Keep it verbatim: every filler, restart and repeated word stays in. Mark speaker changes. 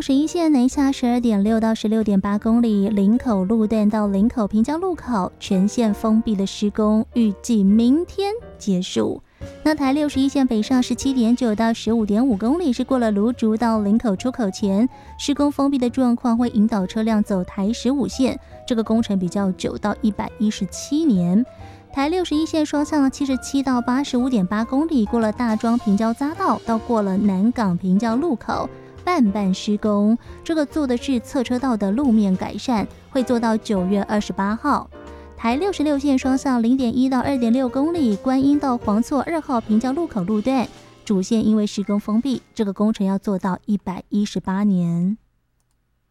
Speaker 1: 十一线南下十二点六到十六点八公里，林口路段到林口平交路口全线封闭的施工，预计明天结束。那台六十一线北上十七点九到十五点五公里，是过了芦竹到林口出口前，施工封闭的状况会引导车辆走台十五线，这个工程比较久，到一百一十七年。台六十一线双向七十七到八十五点八公里，过了大庄平交匝道到过了南港平交路口，半半施工，这个做的是侧车道的路面改善，会做到九月二十八号。台六十六线双向零点一到二点六公里，观音到黄厝二号平交路口路段，主线因为施工封闭，这个工程要做到一百一十八年。